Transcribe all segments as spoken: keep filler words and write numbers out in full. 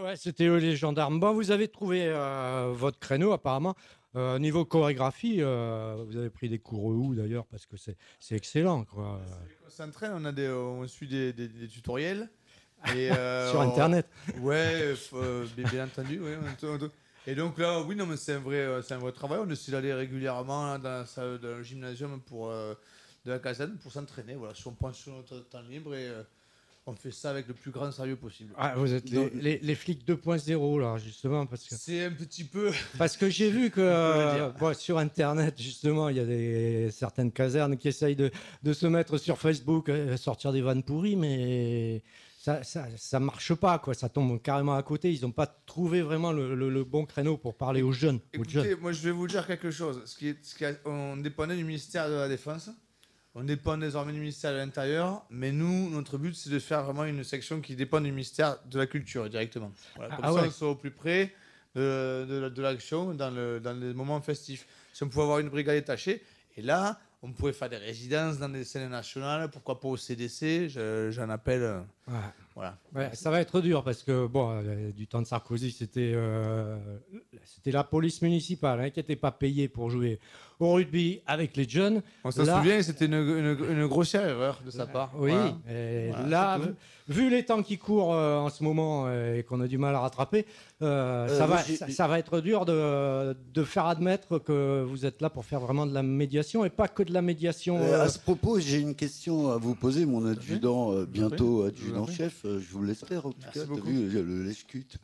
ouais, c'était eux les gendarmes. Bon, vous avez trouvé euh, votre créneau apparemment. Euh, niveau chorégraphie, euh, vous avez pris des cours où d'ailleurs parce que c'est c'est excellent quoi. On s'entraîne, on, a des, on suit des, des- des tutoriels. Et euh, Sur on- internet. ouais, f- euh, bien, bien entendu. Ouais, on te- on te- et donc là, oui, non, mais c'est un vrai, euh, c'est un vrai travail. On essaie d'aller régulièrement là, dans, la salle- dans le gymnasium pour, euh, de la caserne pour s'entraîner. Voilà, si on prend sur notre temps libre et euh, on fait ça avec le plus grand sérieux possible. Ah, vous êtes les, Donc, les, les flics deux point zéro là justement parce que c'est un petit peu. parce que j'ai vu que On peut le euh, dire. bon, sur internet justement il y a des certaines casernes qui essayent de, de se mettre sur Facebook, euh, sortir des vannes pourries, mais ça, ça ça marche pas quoi, ça tombe carrément à côté. Ils n'ont pas trouvé vraiment le, le- le bon créneau pour parler aux jeunes. Aux jeunes. Écoutez, moi je vais vous dire quelque chose. Ce qui est, ce qui a- on dépendait du ministère de la Défense. On dépend désormais du ministère de l'Intérieur, mais nous, notre but, c'est de faire vraiment une section qui dépend du ministère de la Culture directement. Voilà, comme Ah ça, ouais. on soit au plus près de, de, de l'action dans, le, dans les moments festifs. Si on pouvait avoir une brigade détachée, et là, on pourrait faire des résidences dans des scènes nationales, pourquoi pas au C D C, je- j'en appelle. euh, Ouais. Voilà. Ouais, ça va être dur parce que bon, euh, du temps de Sarkozy, c'était euh, c'était la police municipale hein, qui n'était pas payée pour jouer au rugby avec les jeunes. On s'en Là- souvient, c'était une, une, une grossière erreur de sa part. Oui, Voilà. et Voilà, là, c'est tout. vu les temps qui courent euh, en ce moment euh, et qu'on a du mal à rattraper, euh, Euh, ça, moi, va, j'ai- ça, ça va être dur de, de faire admettre que vous êtes là pour faire vraiment de la médiation et pas que de la médiation. Euh, euh, à ce propos, j'ai une question à vous poser, mon adjudant, euh, bientôt Je vous en adjudant-chef. euh, Je vous laisse faire, en tout Merci cas. T'as beaucoup. vu, euh, le lèche-cute.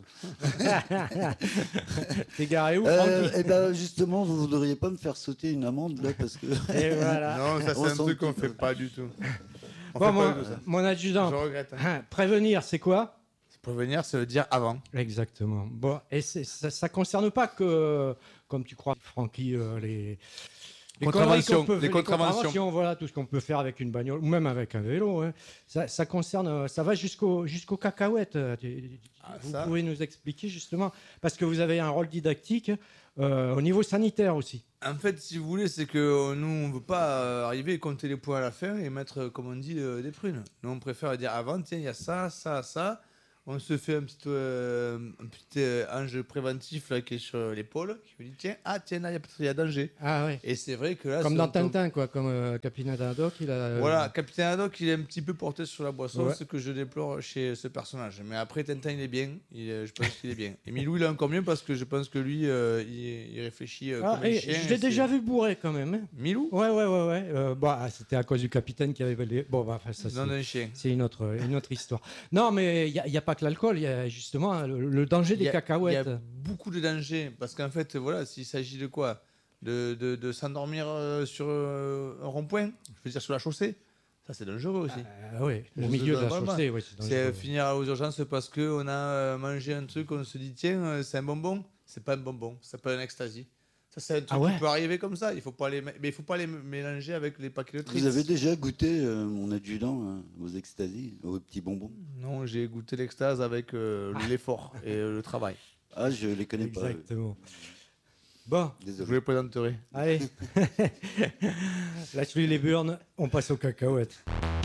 T'es garé où, Euh, Francky et ben justement, vous voudriez pas me faire sauter une amende, là, parce que... Et voilà. Non, ça On c'est un s'en truc qu'on doute. fait pas du tout. On Bon, fait mon, pas du tout ça. mon adjudant, Je regrette. hein. hein, prévenir, c'est quoi? Prévenir, c'est le dire avant. Exactement. Bon, et c'est- ça, ça concerne pas que, comme tu crois, Francky, euh, les, les Contraventions, conneries qu'on peut- les contraventions. voilà, tout ce qu'on peut faire avec une bagnole ou même avec un vélo. hein. Ça, ça concerne, euh, ça va jusqu'au jusqu'aux cacahuètes. euh, tu- tu- Ah, vous ça. pouvez nous expliquer justement, parce que vous avez un rôle didactique euh, au niveau sanitaire aussi. En fait, si vous voulez, c'est que euh, nous, on veut pas euh, arriver et compter les points à la fin et mettre, euh, comme on dit, euh, des prunes. Nous, on préfère dire avant, tiens, il y a ça, ça, ça. On se fait un petit, euh, un petit euh, ange préventif là, qui est sur l'épaule, qui me dit, tiens, ah, tiens, là, il y a peut-être il y a danger. Ah ouais. Et c'est vrai que là... Comme c'est- dans on tombe- Tintin, quoi, comme euh, Capitaine Haddock, il a. euh, Voilà, Capitaine Haddock, il est un petit peu porté sur la boisson, Ouais. ce que je déplore chez ce personnage. Mais après, Tintin, il est bien. Il est- je pense qu'il est bien. Et Milou, il est encore mieux parce que je pense que lui, euh, il, il réfléchit euh, Ah, comme et un chien. je et l'ai c'est- déjà vu bourré quand même. hein. Milou Ouais, ouais, ouais, ouais. Euh, bah, c'était à cause du capitaine qui avait les. Bon, bah, enfin, ça, Non, c'est, d'un chien. c'est une autre, une autre histoire. Non, mais il n'y a, y a pas que l'alcool, il y a justement le, le danger Il des y a- cacahuètes. Il y a beaucoup de dangers. Parce qu'en fait, voilà, s'il s'agit de quoi De, de, de s'endormir euh, sur euh, un rond-point, je veux dire sur la chaussée. Ça, c'est dangereux aussi. Ah oui, au Je milieu de la sais pas, chaussée, oui, c'est C'est dangereux. euh, finir aux urgences parce qu'on a euh, mangé un truc, on se dit, tiens, euh, c'est un bonbon. C'est pas un bonbon, ça s'appelle un ecstasy. Ça, c'est un truc Ah ouais qui peut arriver comme ça. Il faut pas les, mé- mais il faut pas les m- mélanger avec les paquets de tricks. Vous avez déjà goûté, euh, mon adjudant, hein, aux extasies, aux petits bonbons? Non, j'ai goûté l'extase avec euh, l'effort et euh, le travail. Ah, je les connais pas. Exactement. Bon, Je Désolé. vous les présenterai. allez. Lâche-lui les burnes, on passe aux cacahuètes.